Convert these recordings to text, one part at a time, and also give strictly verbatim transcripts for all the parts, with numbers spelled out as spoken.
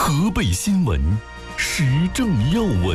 河北新闻，时政要闻。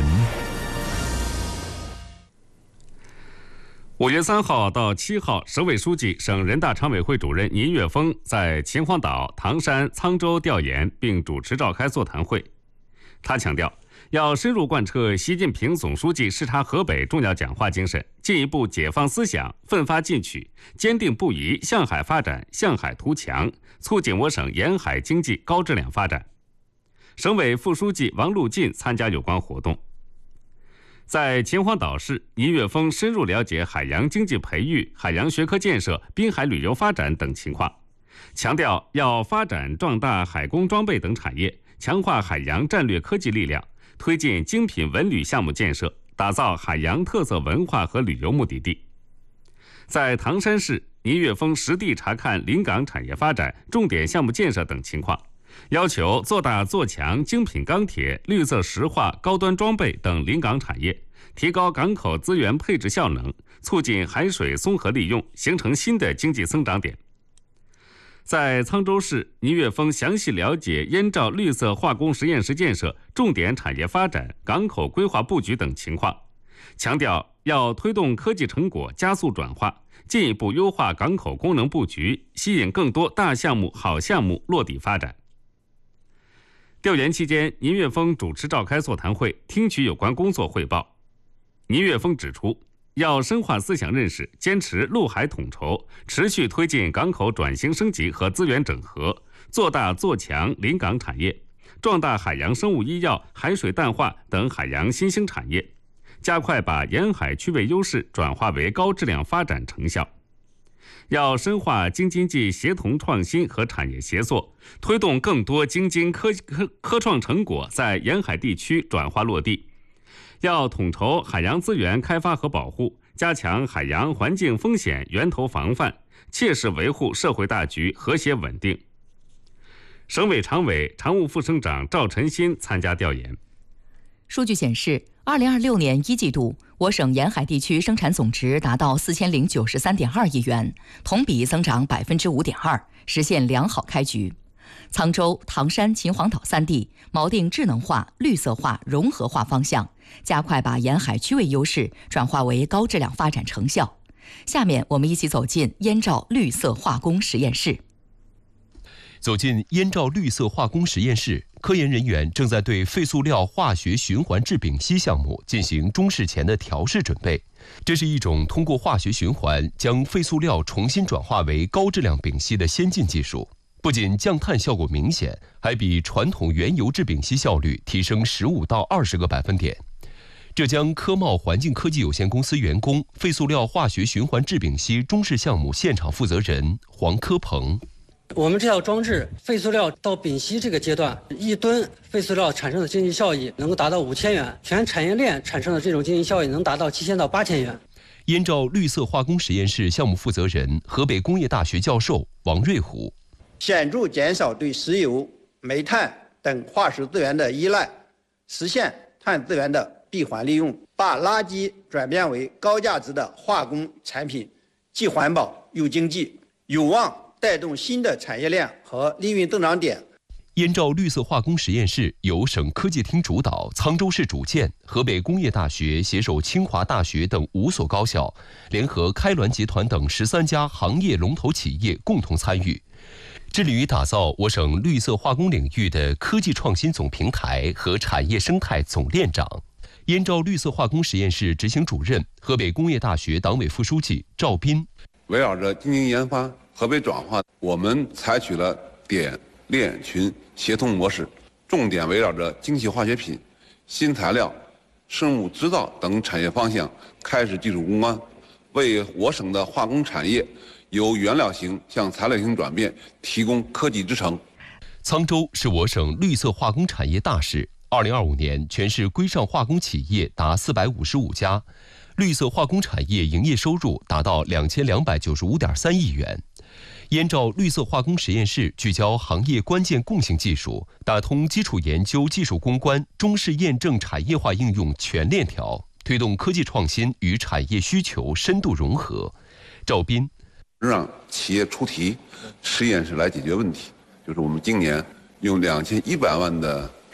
五月三号到七号，省委书记、省人大常委会主任倪岳峰在秦皇岛、唐山、沧州调研并主持召开座谈会。他强调，要深入贯彻习近平总书记视察河北重要讲话精神，进一步解放思想，奋发进取，坚定不移向海发展、向海图强，促进我省沿海经济高质量发展。省委副书记王路进参加有关活动。在秦皇岛市，倪岳峰深入了解海洋经济培育、海洋学科建设、滨海旅游发展等情况，强调要发展壮大海工装备等产业，强化海洋战略科技力量，推进精品文旅项目建设，打造海洋特色文化和旅游目的地。在唐山市，倪岳峰实地查看临港产业发展、重点项目建设等情况，要求做大做强精品钢铁、绿色石化、高端装备等临港产业，提高港口资源配置效能，促进海水综合利用，形成新的经济增长点。在沧州市，倪岳峰详细了解燕赵绿色化工实验室建设、重点产业发展、港口规划布局等情况，强调要推动科技成果加速转化，进一步优化港口功能布局，吸引更多大项目、好项目落地发展。调研期间，倪岳峰主持召开座谈会，听取有关工作汇报。倪岳峰指出，要深化思想认识，坚持陆海统筹，持续推进港口转型升级和资源整合，做大做强临港产业，壮大海洋生物医药、海水淡化等海洋新兴产业，加快把沿海区位优势转化为高质量发展成效。要深化京津冀协同创新和产业协作，推动更多京津科科科创成果在沿海地区转化落地。要统筹海洋资源开发和保护，加强海洋环境风险源头防范，切实维护社会大局和谐稳定。省委常委、常务副省长赵晨新参加调研。 数据显示，二零二六年一季度，我省沿海地区生产总值达到四千零九十三点二亿元，同比增长百分之五点二，实现良好开局。沧州、唐山、秦皇岛三地锚定智能化、绿色化、融合化方向，加快把沿海区位优势转化为高质量发展成效。下面我们一起走进燕赵绿色化工实验室。 走进燕赵绿色化工实验室，科研人员正在对废塑料化学循环制丙烯项目进行中试前的调试准备。这是一种通过化学循环将废塑料重新转化为高质量丙烯的先进技术，不仅降碳效果明显，还比传统原油制丙烯效率提升十五到二十个百分点。浙江科贸环境科技有限公司员工、废塑料化学循环制丙烯中试项目现场负责人黄科鹏。 我们这套装置废塑料到丙烯这个阶段，一吨废塑料产生的经济效益能够达到五千元，全产业链产生的这种经济效益能达到七千到八千元。 燕赵绿色化工实验室项目负责人、河北工业大学教授王瑞虎。 显著减少对石油、煤炭等化石资源的依赖，实现碳资源的闭环利用，把垃圾转变为高价值的化工产品，既环保又经济，有望带动新的产业链和利润增长点。 燕赵绿色化工实验室由省科技厅主导，沧州市主建，河北工业大学携手清华大学等五所高校，联合开滦集团等十三家行业龙头企业共同参与，致力于打造我省绿色化工领域的科技创新总平台和产业生态总链长。燕赵绿色化工实验室执行主任、河北工业大学党委副书记赵斌。 围绕着精精研发、河北转化，我们采取了点、链、群协同模式，重点围绕着精细化学品、新材料、生物制造等产业方向开始技术攻关，为我省的化工产业由原料型向材料型转变提供科技支撑。 沧州是我省绿色化工产业大市，二零二五年全市规上化工企业达四百五十五家，绿色化工产业营业收入达到两千两百九十五点三亿元。燕赵绿色化工实验室聚焦行业关键共性技术，打通基础研究技术攻关、中试验证产业化应用全链条，推动科技创新与产业需求深度融合。赵斌， 让企业出题，实验室来解决问题，就是我们今年用两千一百万的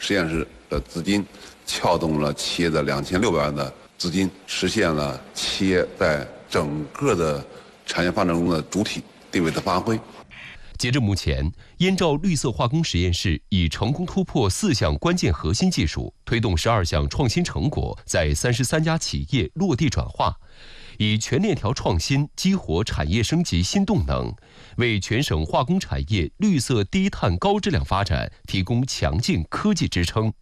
实验室的资金，撬动了企业的两千六百万的资金，实现了企业在整个的产业发展中的主体地位的发挥。 截至目前，燕赵绿色化工实验室已成功突破四项关键核心技术，推动十二项创新成果在三十三家企业落地转化，以全链条创新激活产业升级新动能，为全省化工产业绿色低碳高质量发展提供强劲科技支撑。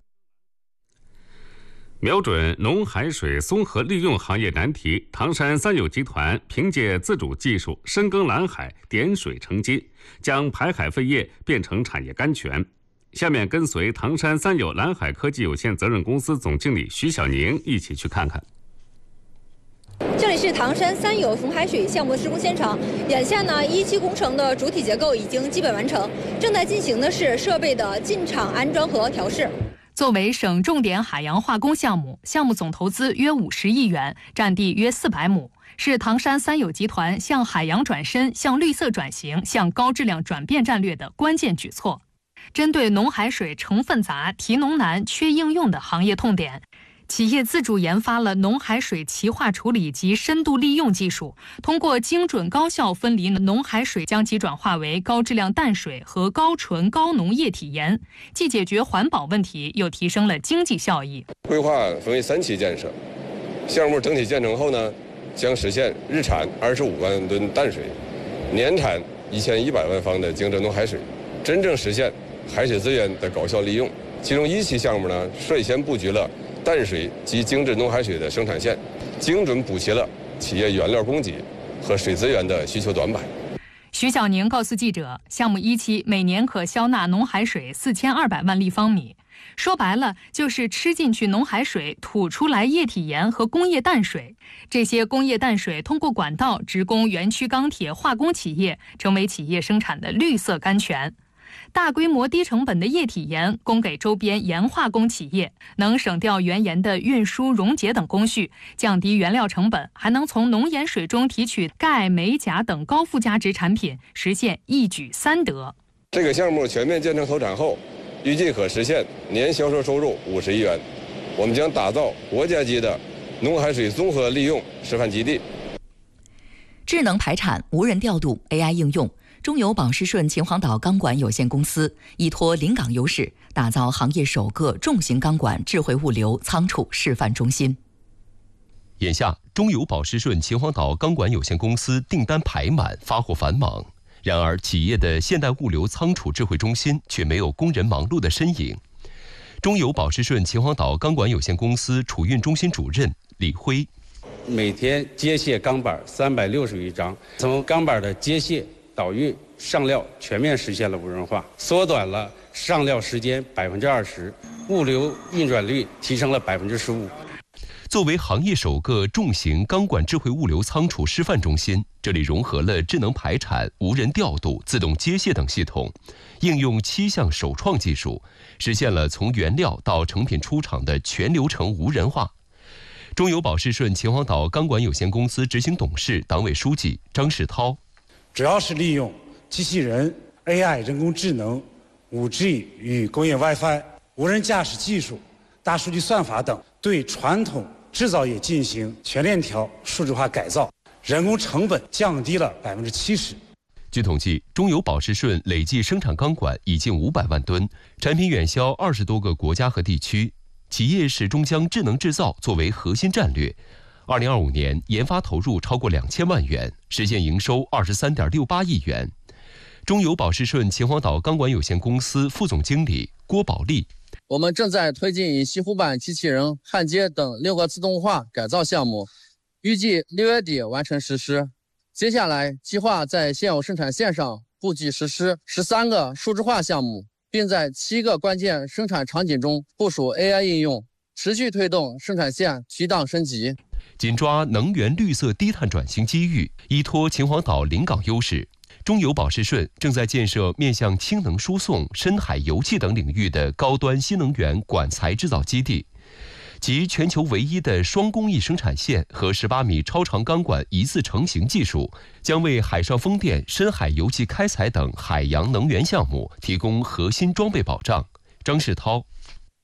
瞄准农海水综合利用行业难题，唐山三友集团凭借自主技术深耕蓝海，点水成金，将排海废液变成产业甘泉。下面跟随唐山三友蓝海科技有限责任公司总经理徐小宁一起去看看。 这里是唐山三友农海水项目施工现场，眼下呢，一期工程的主体结构已经基本完成，正在进行的是设备的进场安装和调试。 作为省重点海洋化工项目，项目总投资约五十亿元，占地约四百亩，是唐山三友集团向海洋转身、向绿色转型、向高质量转变战略的关键举措。针对农海水成分杂、提农难、缺应用的行业痛点，企业自主研发了农海水歧化处理及深度利用技术，通过精准高效分离农海水，将其转化为高质量淡水和高纯高浓液体盐，既解决环保问题，又提升了经济效益。 规划分为三期建设，项目整体建成后呢，将实现日产二十五万吨淡水，年产一千一百万方的精致农海水，真正实现海水资源的高效利用。其中一期项目呢，率先布局了淡水及精致农海水的生产线，精准补齐了企业原料供给和水资源的需求短板。 徐小宁告诉记者，项目一期每年可销纳农海水四千二百万立方米，说白了就是吃进去农海水，吐出来液体盐和工业淡水。这些工业淡水通过管道直供园区钢铁化工企业，成为企业生产的绿色甘泉。大规模低成本的液体盐供给周边盐化工企业，能省掉原盐的运输、溶解等工序，降低原料成本，还能从农盐水中提取钙、镁、钾等高附加值产品，实现一举三得。 这个项目全面建成投产后，预计可实现年销售收入五十亿元。我们将打造国家级的农海水综合利用示范基地。 智能排产、无人调度、A I 应用。中油保时顺秦皇岛钢管有限公司依托临港优势，打造行业首个重型钢管智慧物流仓储示范中心。 眼下，中油保时顺秦皇岛钢管有限公司订单排满，发货繁忙。然而，企业的现代物流仓储智慧中心却没有工人忙碌的身影。中油保时顺秦皇岛钢管有限公司储运中心主任李辉： 每天接卸钢板三百六十余张，从钢板的接卸、导运、上料全面实现了无人化，缩短了上料时间百分之二十，物流运转率提升了百分之十五。 作为行业首个重型钢管智慧物流仓储示范中心，这里融合了智能排产、无人调度、自动接卸等系统，应用七项首创技术，实现了从原料到成品出厂的全流程无人化。中油保时顺秦皇岛钢管有限公司执行董事、党委书记张世涛： 主要是利用机器人、A I 人工智能、五 G 与工业 WiFi、无人驾驶技术、大数据算法等，对传统制造业进行全链条数字化改造，人工成本降低了百分之七十。 据统计，中油保时顺累计生产钢管已近五百万吨，产品远销二十多个国家和地区。企业始终将智能制造作为核心战略。二零二五年研发投入超过两千万元，实现营收二十三点六八亿元。中油保时顺秦皇岛钢管有限公司副总经理郭宝利： 我们正在推进以西湖板机器人、焊接等六个自动化改造项目，预计六月底完成实施。接下来计划在现有生产线上布局实施十三个数字化项目，并在七个关键生产场景中部署 A I 应用，持续推动生产线提档升级。 紧抓能源绿色低碳转型机遇，依托秦皇岛临港优势，中油保时顺正在建设面向氢能输送、深海油气等领域的高端新能源管材制造基地，及全球唯一的双工艺生产线和十八米超长钢管一次成型技术，将为海上风电、深海油气开采等海洋能源项目提供核心装备保障。张世涛：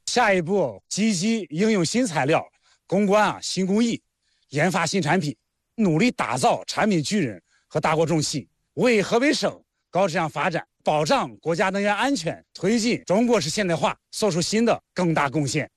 下一步积极应用新材料，攻关啊新工艺，研发新产品，努力打造产品巨人和大国重器，为河北省高质量发展、保障国家能源安全、推进中国式现代化做出新的更大贡献。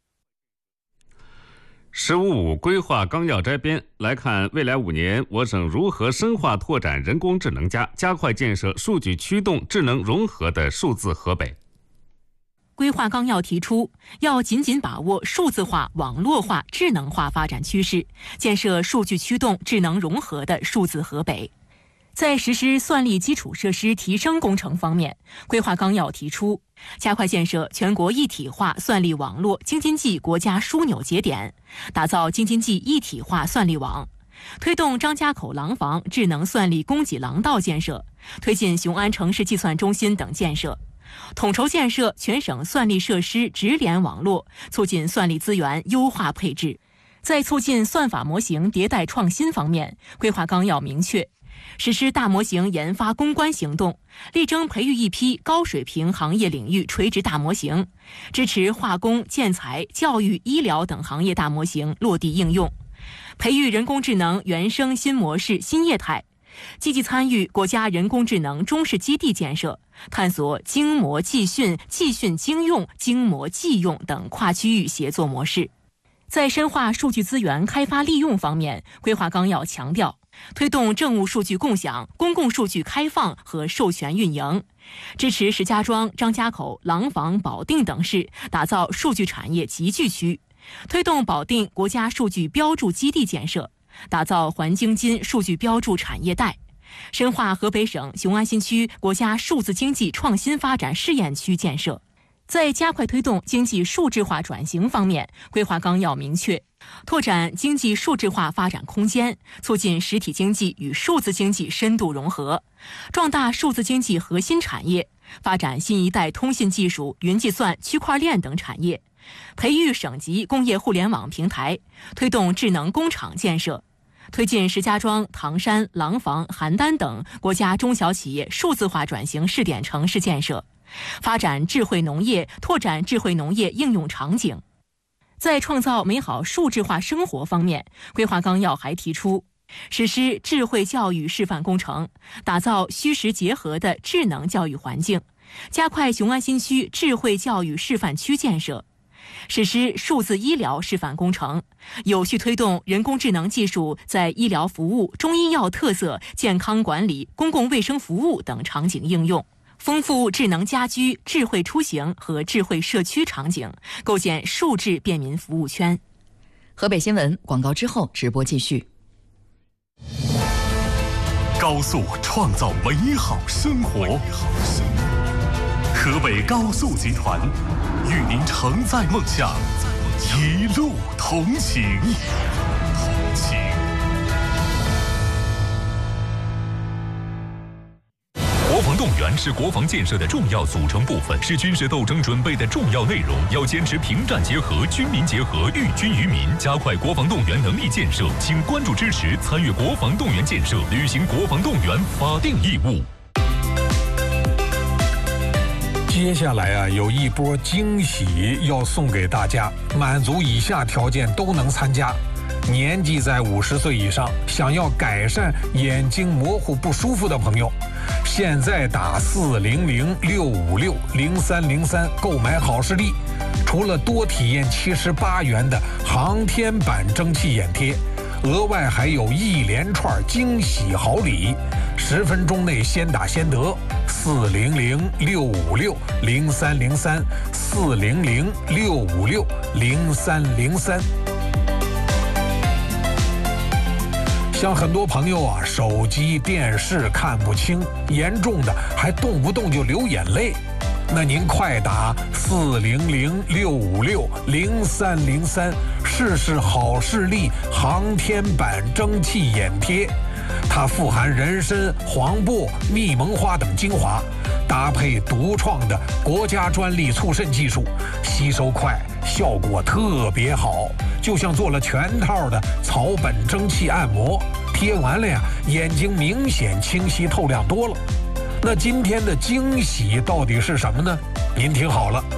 十五五规划纲要摘编来看，未来五年我省如何深化拓展人工智能加，加快建设数据驱动、智能融合的数字河北。 规划纲要提出，要紧紧把握数字化、网络化、智能化发展趋势，建设数据驱动、智能融合的数字河北。在实施算力基础设施提升工程方面，规划纲要提出，加快建设全国一体化算力网络京津冀国家枢纽节点，打造京津冀一体化算力网，推动张家口廊坊智能算力供给廊道建设，推进雄安城市计算中心等建设，统筹建设全省算力设施直联网络，促进算力资源优化配置。在促进算法模型迭代创新方面，规划纲要明确，实施大模型研发攻关行动，力争培育一批高水平行业领域垂直大模型，支持化工、建材、教育、医疗等行业大模型落地应用，培育人工智能原生新模式新业态，积极参与国家人工智能中试基地建设，探索精模技训、技训精用、精模技用等跨区域协作模式。在深化数据资源开发利用方面，规划纲要强调，推动政务数据共享、公共数据开放和授权运营，支持石家庄、张家口、廊坊、保定等市打造数据产业集聚区，推动保定国家数据标注基地建设，打造环京津数据标注产业带，深化河北省雄安新区国家数字经济创新发展试验区建设。在加快推动经济数字化转型方面，规划纲要明确，拓展经济数字化发展空间，促进实体经济与数字经济深度融合，壮大数字经济核心产业，发展新一代通信技术、云计算、区块链等产业，培育省级工业互联网平台，推动智能工厂建设，推进石家庄、唐山、廊坊、邯郸等国家中小企业数字化转型试点城市建设，发展智慧农业，拓展智慧农业应用场景。在创造美好数字化生活方面，规划纲要还提出，实施智慧教育示范工程，打造虚实结合的智能教育环境，加快雄安新区智慧教育示范区建设，实施数字医疗示范工程，有序推动人工智能技术在医疗服务、中医药特色、健康管理、公共卫生服务等场景应用，丰富智能家居、智慧出行和智慧社区场景，构建数字便民服务圈。 河北新闻广告之后直播继续。 高速创造美好生活，河北高速集团与您承载梦想，一路同行。同行。国防动员是国防建设的重要组成部分，是军事斗争准备的重要内容。要坚持平战结合、军民结合、寓军于民，加快国防动员能力建设。请关注支持，参与国防动员建设，履行国防动员法定义务。 接下来啊，有一波惊喜要送给大家，满足以下条件都能参加。年纪在五十岁以上，想要改善眼睛模糊不舒服的朋友，现在打四零零六五六零三零三购买好视力，除了多体验七十八元的航天版蒸汽眼贴，额外还有一连串惊喜好礼，十分钟内先打先得。四零零六五六零三零三，四零零六五六零三零三。像很多朋友啊，手机、电视看不清，严重的还动不动就流眼泪。那您快打四零零六五六零三零三，试试好视力航天版蒸汽眼贴。它富含人参、黄柏、蜜蒙花等精华，搭配独创的国家专利促渗技术，吸收快，效果特别好，就像做了全套的草本蒸汽按摩，贴完了呀，眼睛明显清晰透亮多了。那今天的惊喜到底是什么呢？您听好了。